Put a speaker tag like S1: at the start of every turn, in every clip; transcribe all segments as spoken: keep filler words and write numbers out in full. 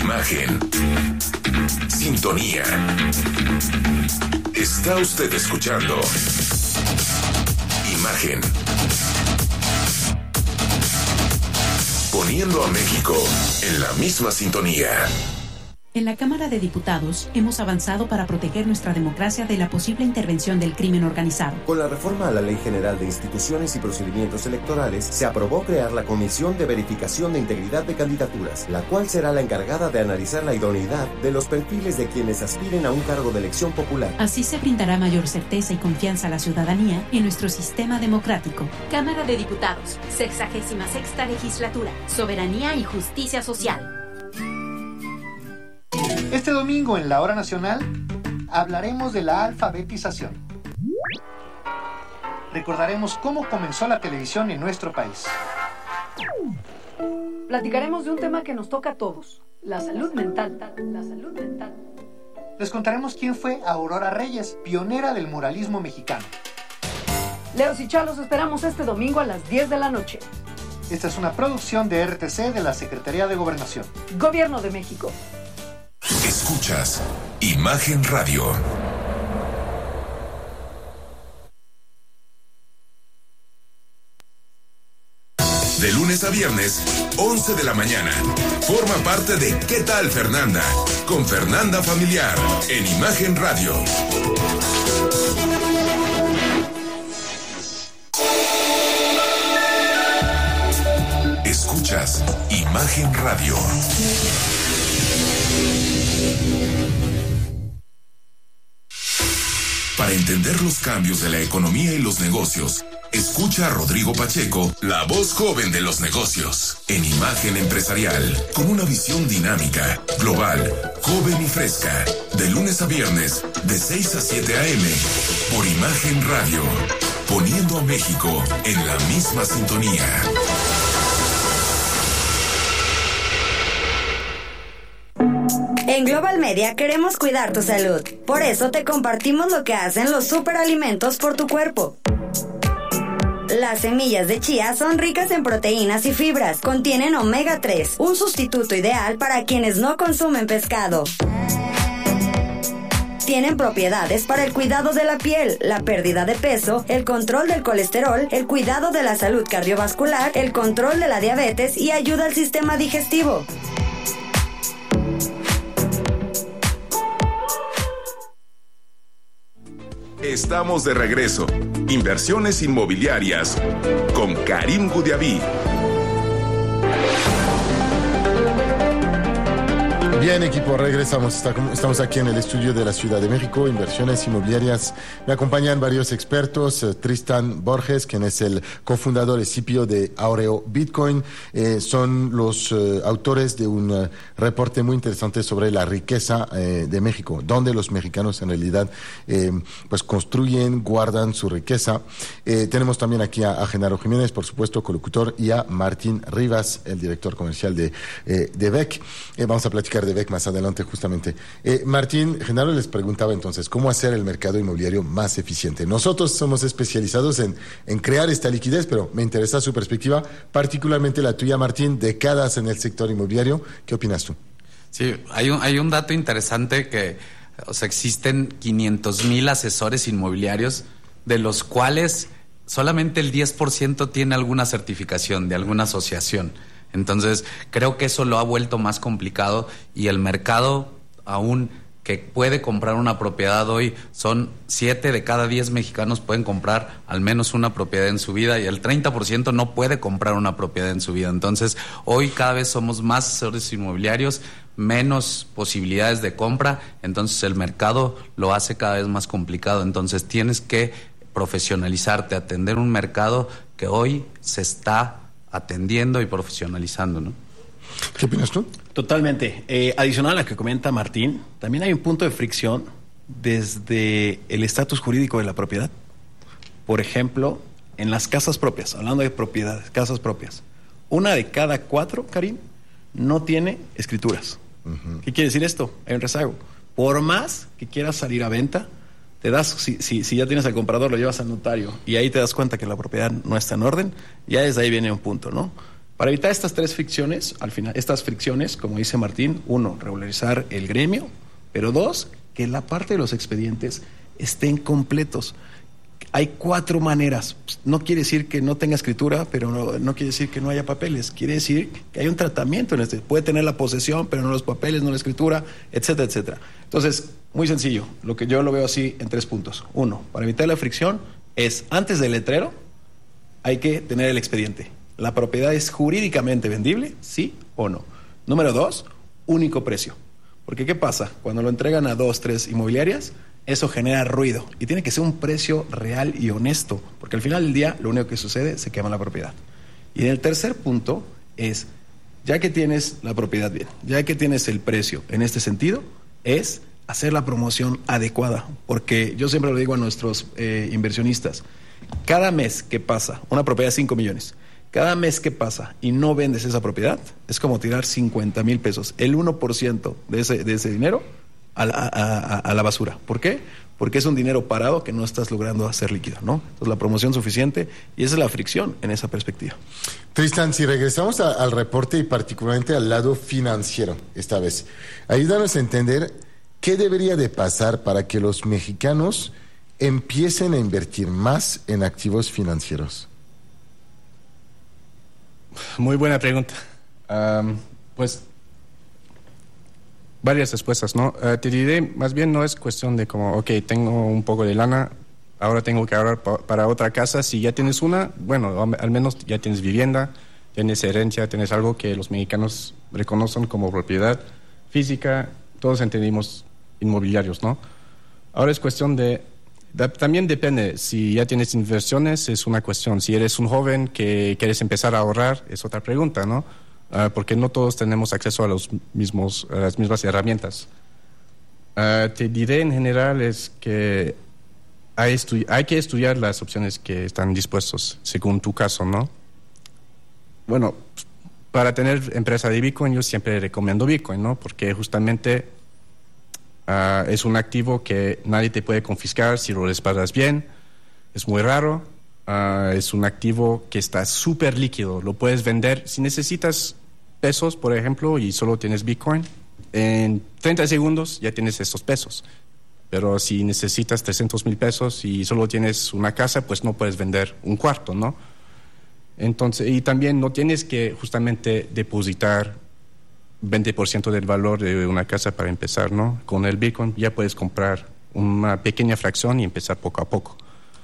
S1: Imagen. Sintonía. Está usted escuchando Imagen. Poniendo a México en la misma sintonía.
S2: En la Cámara de Diputados hemos avanzado para proteger nuestra democracia de la posible intervención del crimen organizado.
S3: Con la reforma a la Ley General de Instituciones y Procedimientos Electorales, se aprobó crear la Comisión de Verificación de Integridad de Candidaturas, la cual será la encargada de analizar la idoneidad de los perfiles de quienes aspiren a un cargo de elección popular.
S2: Así se brindará mayor certeza y confianza a la ciudadanía en nuestro sistema democrático.
S4: Cámara de Diputados, sexagésima sexta legislatura, soberanía y justicia social.
S5: Este domingo en la Hora Nacional hablaremos de la alfabetización. Recordaremos cómo comenzó la televisión en nuestro país.
S6: Platicaremos de un tema que nos toca a todos, la salud mental. La salud mental.
S5: Les contaremos quién fue Aurora Reyes, pionera del muralismo mexicano.
S6: Leos y Chalos esperamos este domingo a las diez de la noche.
S5: Esta es una producción de R T C de la Secretaría de Gobernación.
S6: Gobierno de México.
S1: Escuchas Imagen Radio. De lunes a viernes, once de la mañana. Forma parte de ¿Qué tal, Fernanda? Con Fernanda Familiar en Imagen Radio. Escuchas Imagen Radio. Para entender los cambios de la economía y los negocios, escucha a Rodrigo Pacheco, la voz joven de los negocios, en Imagen Empresarial, con una visión dinámica, global, joven y fresca, de lunes a viernes, de seis a siete a eme, por Imagen Radio, poniendo a México en la misma sintonía.
S7: En Global Media queremos cuidar tu salud. Por eso te compartimos lo que hacen los superalimentos por tu cuerpo. Las semillas de chía son ricas en proteínas y fibras. Contienen omega tres, un sustituto ideal para quienes no consumen pescado. Tienen propiedades para el cuidado de la piel, la pérdida de peso, el control del colesterol, el cuidado de la salud cardiovascular, el control de la diabetes y ayuda al sistema digestivo.
S1: Estamos de regreso. Inversiones inmobiliarias con Karim Gudiaví.
S8: Bien, equipo, regresamos. Estamos aquí en el estudio de la Ciudad de México, Inversiones Inmobiliarias. Me acompañan varios expertos. Eh, Tristan Borges, quien es el cofundador y C P O de Aureo Bitcoin. Eh, son los eh, autores de un uh, reporte muy interesante sobre la riqueza eh, de México, donde los mexicanos en realidad eh, pues construyen, guardan su riqueza. Eh, tenemos también aquí a, a Genaro Jiménez, por supuesto, colocutor, y a Martín Rivas, el director comercial de, eh, de V E C. Eh, vamos a platicar de V E C más adelante justamente. Eh, Martín, Genaro les preguntaba entonces, ¿cómo hacer el mercado inmobiliario más eficiente? Nosotros somos especializados en, en crear esta liquidez, pero me interesa su perspectiva, particularmente la tuya, Martín, décadas en el sector inmobiliario. ¿Qué opinas tú?
S9: Sí, hay un, hay un dato interesante que, o sea, existen quinientos mil asesores inmobiliarios, de los cuales solamente el diez por ciento tiene alguna certificación de alguna asociación. Entonces, creo que eso lo ha vuelto más complicado y el mercado aún que puede comprar una propiedad hoy, son siete de cada diez mexicanos pueden comprar al menos una propiedad en su vida y el treinta por ciento no puede comprar una propiedad en su vida. Entonces, hoy cada vez somos más asesores inmobiliarios, menos posibilidades de compra, entonces el mercado lo hace cada vez más complicado. Entonces, tienes que profesionalizarte, atender un mercado que hoy se está atendiendo y profesionalizando, ¿no?
S8: ¿Qué opinas tú?
S10: Totalmente. Eh, adicional a lo que comenta Martín, también hay un punto de fricción desde el estatus jurídico de la propiedad. Por ejemplo, en las casas propias, hablando de propiedades, casas propias, una de cada cuatro, Karim, no tiene escrituras. Uh-huh. ¿Qué quiere decir esto? Hay un rezago. Por más que quieras salir a venta, te das, si, si, si ya tienes al comprador, lo llevas al notario y ahí te das cuenta que la propiedad no está en orden, ya desde ahí viene un punto, ¿no? Para evitar estas tres fricciones, al final, estas fricciones, como dice Martín, uno, regularizar el gremio, pero dos, que la parte de los expedientes estén completos. Hay cuatro maneras. No quiere decir que no tenga escritura, pero no, no quiere decir que no haya papeles. Quiere decir que hay un tratamiento en este. Puede tener la posesión, pero no los papeles, no la escritura, etcétera, etcétera. Entonces, muy sencillo. Lo que yo lo veo así en tres puntos. Uno, para evitar la fricción, es antes del letrero, hay que tener el expediente. ¿La propiedad es jurídicamente vendible? ¿Sí o no? Número dos, único precio. Porque ¿qué pasa? Cuando lo entregan a dos, tres inmobiliarias, eso genera ruido y tiene que ser un precio real y honesto, porque al final del día lo único que sucede es que se quema la propiedad. Y en el tercer punto es, ya que tienes la propiedad bien, ya que tienes el precio en este sentido, es hacer la promoción adecuada, porque yo siempre lo digo a nuestros eh, inversionistas, cada mes que pasa, una propiedad de cinco millones, cada mes que pasa y no vendes esa propiedad, es como tirar cincuenta mil pesos, el uno por ciento de ese, de ese dinero, A la, a, a la basura. ¿Por qué? Porque es un dinero parado que no estás logrando hacer líquido, ¿no? Entonces la promoción suficiente y esa es la fricción en esa perspectiva.
S8: Tristan, si regresamos a, al reporte y particularmente al lado financiero esta vez, ayúdanos a entender qué debería de pasar para que los mexicanos empiecen a invertir más en activos financieros.
S11: Muy buena pregunta. Um, pues varias respuestas, ¿no? Uh, te diré, más bien no es cuestión de como, ok, tengo un poco de lana, ahora tengo que ahorrar pa para otra casa. Si ya tienes una, bueno, al menos ya tienes vivienda, tienes herencia, tienes algo que los mexicanos reconocen como propiedad física, todos entendimos inmobiliarios, ¿no? Ahora es cuestión de, de, también depende, si ya tienes inversiones es una cuestión, si eres un joven que quieres empezar a ahorrar es otra pregunta, ¿no? Uh, porque no todos tenemos acceso a, los mismos, a las mismas herramientas. Uh, te diré en general es que hay, hay que estudiar las opciones que están dispuestos, según tu caso, ¿no? Bueno, para tener empresa de Bitcoin yo siempre recomiendo Bitcoin, ¿no? Porque justamente uh, es un activo que nadie te puede confiscar si lo respaldas bien, es muy raro. Uh, es un activo que está súper líquido, lo puedes vender si necesitas pesos, por ejemplo, y solo tienes Bitcoin, en treinta segundos ya tienes estos pesos, pero si necesitas trescientos mil pesos y solo tienes una casa, pues no puedes vender un cuarto, ¿no? Entonces, y también no tienes que justamente depositar veinte por ciento del valor de una casa para empezar, ¿no? Con el Bitcoin ya puedes comprar una pequeña fracción y empezar poco a poco.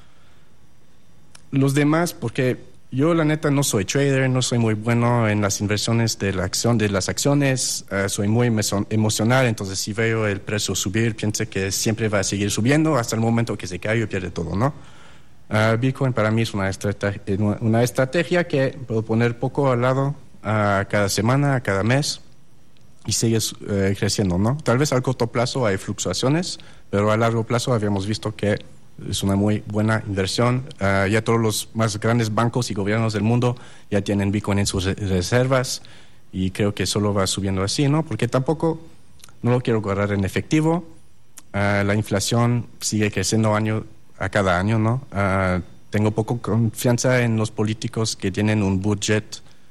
S11: Los demás, porque yo la neta no soy trader, no soy muy bueno en las inversiones de la acción, de las acciones, uh, soy muy emocional, entonces si veo el precio subir, pienso que siempre va a seguir subiendo hasta el momento que se cae y pierde todo, ¿no? Uh, Bitcoin para mí es una estrategia, una estrategia que puedo poner poco al lado uh, cada semana, cada mes y sigue uh, creciendo, ¿no? Tal vez a corto plazo hay fluctuaciones, pero a largo plazo habíamos visto que es una muy buena inversión. Uh, ya todos los más grandes bancos y gobiernos del mundo ya tienen Bitcoin en sus reservas y creo que solo va subiendo así, ¿no? Porque tampoco no lo quiero guardar en efectivo. Uh, la inflación sigue creciendo año a cada año, ¿no? Uh, tengo poco confianza en los políticos que tienen un budget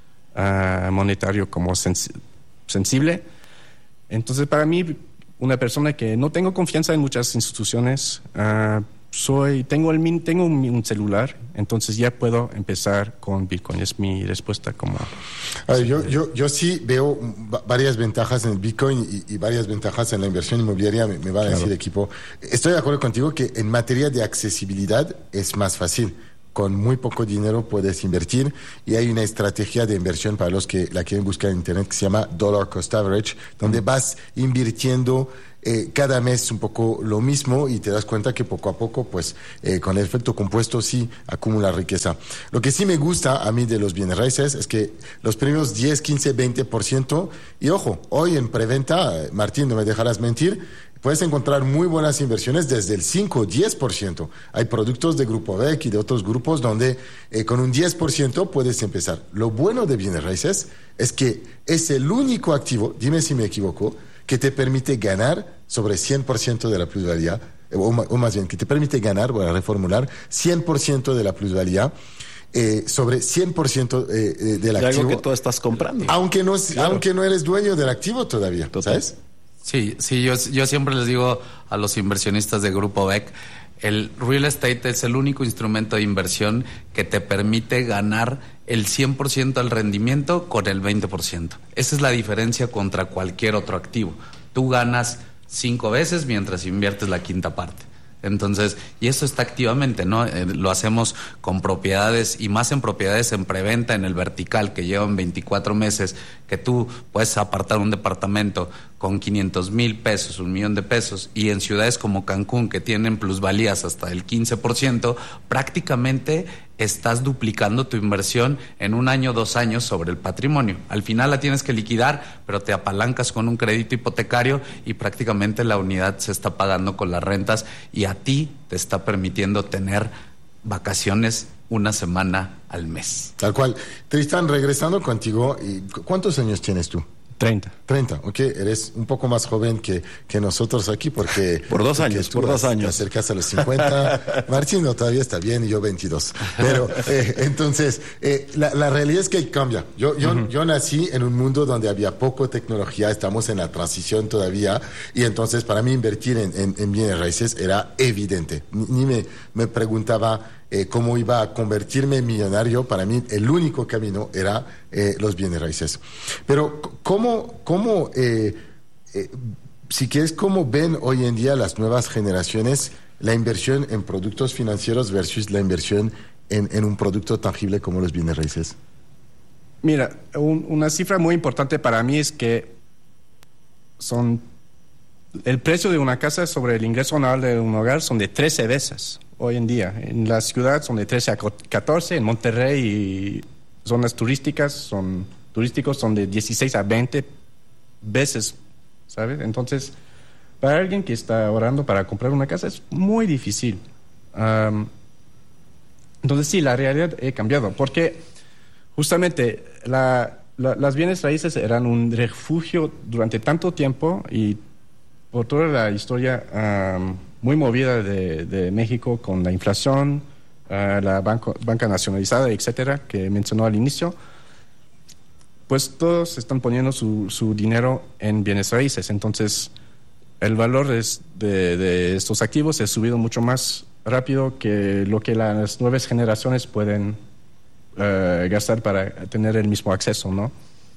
S11: uh, monetario como sens sensible. Entonces, para mí, una persona que no tengo confianza en muchas instituciones, uh, Soy, tengo, el, tengo un, un celular, entonces ya puedo empezar con Bitcoin. Es mi respuesta como...
S8: A ver, yo, yo, yo sí veo varias ventajas en el Bitcoin y, y varias ventajas en la inversión inmobiliaria, me, me va a decir el equipo. Estoy de acuerdo contigo que en materia de accesibilidad es más fácil. Con muy poco dinero puedes invertir y hay una estrategia de inversión para los que la quieren buscar en internet que se llama Dollar Cost Average, donde vas invirtiendo Eh, cada mes un poco lo mismo y te das cuenta que poco a poco, pues, eh, con el efecto compuesto sí acumula riqueza. Lo que sí me gusta a mí de los bienes raíces es que los primeros diez, quince, veinte por ciento, y ojo, hoy en preventa, Martín, no me dejarás mentir, puedes encontrar muy buenas inversiones desde el cinco o diez por ciento. Hay productos de Grupo B E C y de otros grupos donde eh, con un diez por ciento puedes empezar. Lo bueno de bienes raíces es que es el único activo, dime si me equivoco, que te permite ganar sobre cien por ciento de la plusvalía, o, o más bien, que te permite ganar, voy a reformular, cien por ciento de la plusvalía. eh, sobre cien por ciento eh, eh, del
S10: de
S8: activo.
S10: Algo que tú estás comprando.
S8: Aunque no,
S10: Claro.
S8: aunque no eres dueño del activo todavía, ¿sabes?
S9: Sí, sí, yo, yo siempre les digo a los inversionistas de Grupo Beck, el real estate es el único instrumento de inversión que te permite ganar el cien por ciento del rendimiento con el veinte por ciento. Esa es la diferencia contra cualquier otro activo. Tú ganas cinco veces mientras inviertes la quinta parte. Entonces, y eso está activamente, ¿no? Eh, lo hacemos con propiedades y más en propiedades en preventa, en el vertical, que llevan veinticuatro meses, que tú puedes apartar un departamento con quinientos mil pesos, un millón de pesos, y en ciudades como Cancún, que tienen plusvalías hasta el quince por ciento, prácticamente estás duplicando tu inversión en un año, dos años sobre el patrimonio. Al final la tienes que liquidar, pero te apalancas con un crédito hipotecario y prácticamente la unidad se está pagando con las rentas y a ti te está permitiendo tener vacaciones una semana al mes.
S8: Tal cual. Tristan, regresando contigo, ¿cuántos años tienes tú?
S11: treinta.
S8: treinta, ok. Eres un poco más joven que, que nosotros aquí porque...
S10: Por dos
S8: porque
S10: años,
S8: tú
S10: por dos
S8: te
S10: años.
S8: acercas a los cincuenta. Martín no, todavía está bien y yo veintidós. Pero eh, entonces, eh, la, la realidad es que cambia. Yo, yo, uh-huh. yo nací en un mundo donde había poco tecnología, estamos en la transición todavía y entonces para mí invertir en, en, en bienes raíces era evidente. Ni, ni me, me preguntaba... Eh, cómo iba a convertirme en millonario. Para mí el único camino era eh, los bienes raíces. Pero cómo, cómo eh, eh, si quieres, cómo ven hoy en día las nuevas generaciones la inversión en productos financieros versus la inversión en, en un producto tangible como los bienes raíces.
S11: Mira, un, una cifra muy importante para mí es que son el precio de una casa sobre el ingreso anual de un hogar son de trece veces. Hoy en día, en la ciudad son de trece a catorce, en Monterrey y zonas turísticas son turísticos son de dieciséis a veinte veces, ¿sabes? Entonces, para alguien que está ahorrando para comprar una casa es muy difícil. Um, entonces sí, la realidad ha cambiado, porque justamente la, la, las bienes raíces eran un refugio durante tanto tiempo y por toda la historia um, muy movida de, de México con la inflación, uh, la banco, banca nacionalizada, etcétera, que mencionó al inicio, pues todos están poniendo su, su dinero en bienes raíces. Entonces, el valor es de, de estos activos ha subido mucho más rápido que lo que las nuevas generaciones pueden uh, gastar para tener el mismo acceso, ¿no?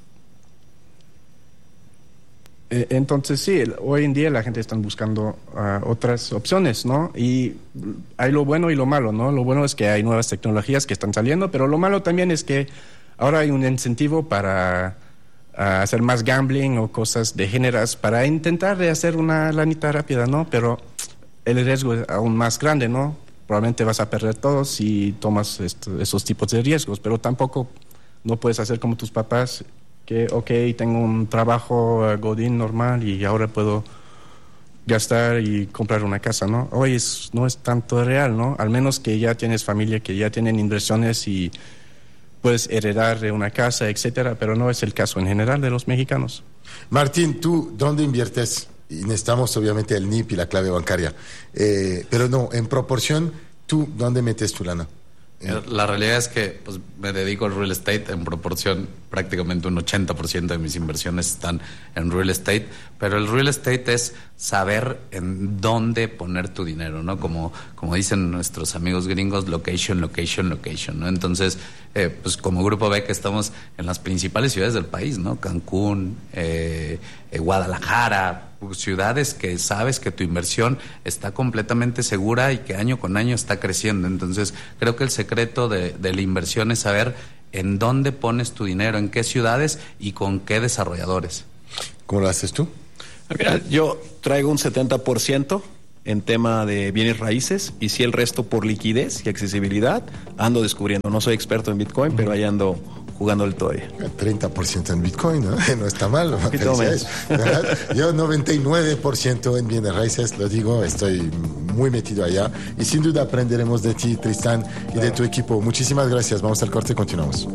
S11: Entonces sí, hoy en día la gente está buscando uh, otras opciones, ¿no? Y hay lo bueno y lo malo, ¿no? Lo bueno es que hay nuevas tecnologías que están saliendo, pero lo malo también es que ahora hay un incentivo para uh, hacer más gambling o cosas degeneradas para intentar de hacer una lanita rápida, ¿no? Pero el riesgo es aún más grande, ¿no? Probablemente vas a perder todo si tomas esto, esos tipos de riesgos, pero tampoco no puedes hacer como tus papás que, ok, tengo un trabajo uh, godín normal y ahora puedo gastar y comprar una casa, ¿no? Hoy es, no es tanto real, ¿no? Al menos que ya tienes familia, que ya tienen inversiones y puedes heredar de una casa, etcétera, pero no es el caso en general de los mexicanos.
S8: Martín, ¿tú dónde inviertes? Y necesitamos obviamente el N I P y la clave bancaria, eh, pero no, en proporción, ¿tú dónde metes tu lana?
S9: La realidad es que pues, me dedico al real estate en proporción, prácticamente un ochenta por ciento de mis inversiones están en real estate, pero el real estate es saber en dónde poner tu dinero, ¿no? Como, como dicen nuestros amigos gringos, location, location, location, ¿no? Entonces, eh, pues como Grupo Beck estamos en las principales ciudades del país, ¿no? Cancún, eh, eh, Guadalajara, ciudades que sabes que tu inversión está completamente segura y que año con año está creciendo. Entonces, creo que el secreto de, de la inversión es saber en dónde pones tu dinero, en qué ciudades y con qué desarrolladores.
S8: ¿Cómo lo haces tú?
S10: Mira, yo traigo un setenta por ciento en tema de bienes raíces y si el resto por liquidez y accesibilidad ando descubriendo. No soy experto en Bitcoin, uh-huh. pero ahí ando jugando el todavía.
S8: treinta por ciento en Bitcoin, ¿no? No está mal.
S10: Felicidades.
S8: Yo noventa y nueve por ciento en bienes raíces, lo digo, estoy muy metido allá y sin duda aprenderemos de ti, Tristan, y de tu equipo. Muchísimas gracias. Vamos al corte y continuamos.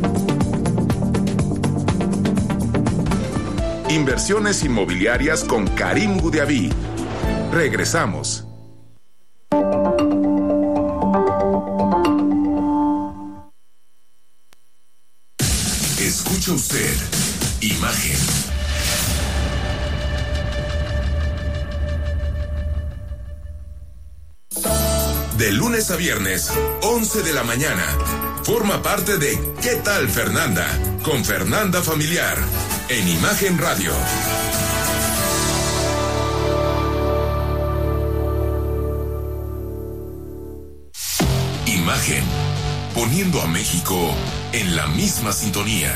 S1: Inversiones inmobiliarias con Karim Gudiaví. Regresamos. Imagen. De lunes a viernes, once de la mañana. Forma parte de ¿Qué tal, Fernanda? Con Fernanda Familiar, en Imagen Radio. Imagen, poniendo a México en la misma sintonía.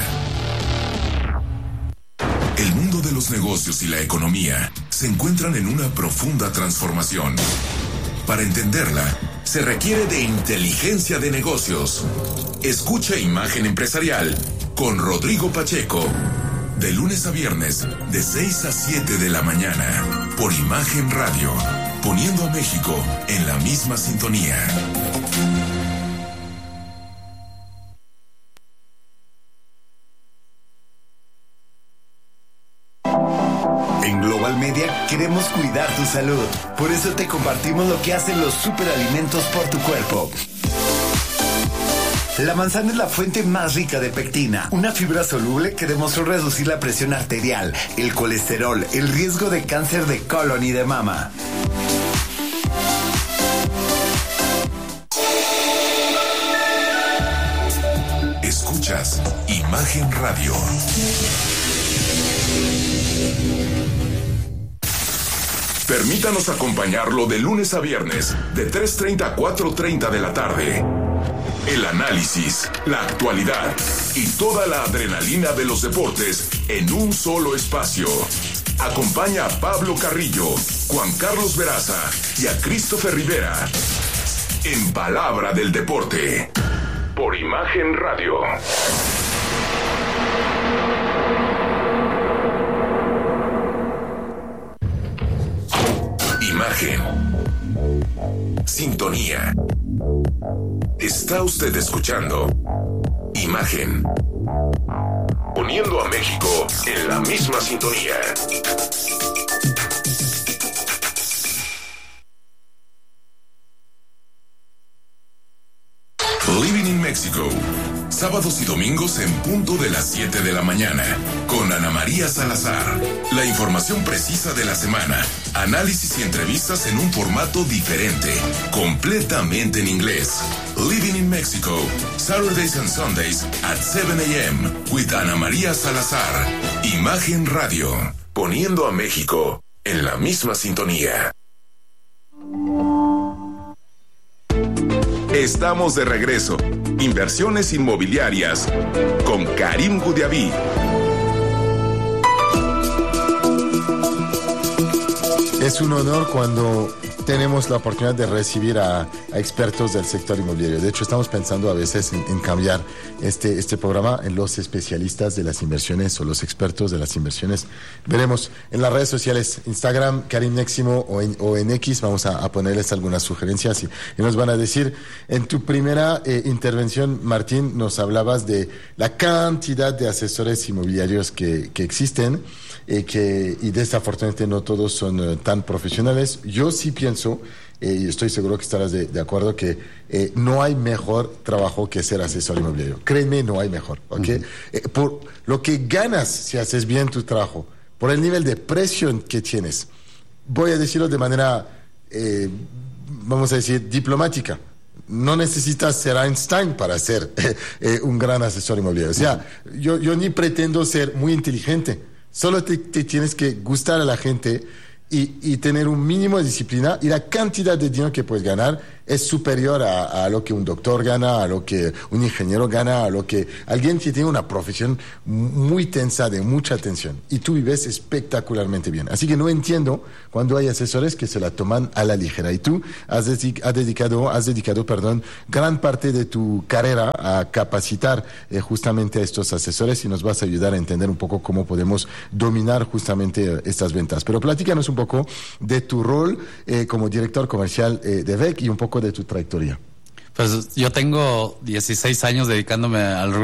S1: El mundo de los negocios y la economía se encuentran en una profunda transformación. Para entenderla, se requiere de inteligencia de negocios. Escucha Imagen Empresarial con Rodrigo Pacheco, de lunes a viernes, de seis a siete de la mañana, por Imagen Radio, poniendo a México en la misma sintonía.
S12: En Global Media queremos cuidar tu salud. Por eso te compartimos lo que hacen los superalimentos por tu cuerpo. La manzana es la fuente más rica de pectina, una fibra soluble que demostró reducir la presión arterial, el colesterol, el riesgo de cáncer de colon y de mama.
S1: Escuchas Imagen Radio. Permítanos acompañarlo de lunes a viernes, de tres treinta a cuatro treinta de la tarde. El análisis, la actualidad y toda la adrenalina de los deportes en un solo espacio. Acompaña a Pablo Carrillo, Juan Carlos Veraza y a Christopher Rivera. En Palabra del Deporte, por Imagen Radio. Imagen. Sintonía. Está usted escuchando Imagen. Poniendo a México en la misma sintonía. Living in Mexico. Sábados y domingos en punto de las siete de la mañana, con Ana María Salazar. La información precisa de la semana, análisis y entrevistas en un formato diferente, completamente en inglés. Living in Mexico, Saturdays and Sundays at seven a.m. with Ana María Salazar. Imagen Radio, poniendo a México en la misma sintonía. Estamos de regreso. Inversiones inmobiliarias con Karim Gudiaví.
S8: Es un honor cuando tenemos la oportunidad de recibir a, a expertos del sector inmobiliario. De hecho, estamos pensando a veces en, en cambiar este, este programa en los especialistas de las inversiones o los expertos de las inversiones. Veremos en las redes sociales, Instagram, Karim Neximo o en, o en X, vamos a, a ponerles algunas sugerencias y, y nos van a decir. En tu primera eh, intervención, Martín, nos hablabas de la cantidad de asesores inmobiliarios que, que existen. Eh, que, y desafortunadamente no todos son eh, tan profesionales. Yo sí pienso, eh, y estoy seguro que estarás de, de acuerdo, que eh, no hay mejor trabajo que ser asesor inmobiliario. Créeme, no hay mejor, ¿ok? Uh-huh. Eh, por lo que ganas si haces bien tu trabajo, por el nivel de presión que tienes, voy a decirlo de manera, eh, vamos a decir, diplomática. No necesitas ser Einstein para ser eh, eh, un gran asesor inmobiliario. O sea, uh-huh. yo, yo ni pretendo ser muy inteligente. Solo te, te tienes que gustar a la gente y, y tener un mínimo de disciplina, y la cantidad de dinero que puedes ganar es superior a, a lo que un doctor gana, a lo que un ingeniero gana, a lo que alguien que tiene una profesión muy tensa, de mucha tensión. Y tú vives espectacularmente bien. Así que no entiendo cuando hay asesores que se la toman a la ligera. Y tú has, dedic- has dedicado, has dedicado, perdón, gran parte de tu carrera a capacitar eh, justamente a estos asesores, y nos vas a ayudar a entender un poco cómo podemos dominar justamente estas ventas. Pero platícanos un poco de tu rol eh, como director comercial eh, de V E C y un poco de tu trayectoria.
S9: Pues yo tengo dieciséis años dedicándome al